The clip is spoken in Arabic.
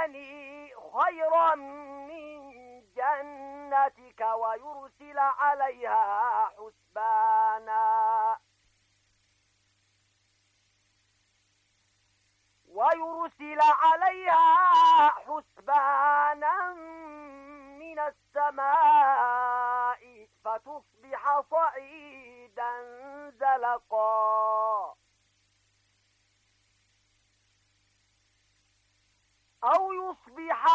الثاني خيرا من جنتك ويرسل عليها حسبانا من السماء فتصبح صعيدا زلقا أو يصبح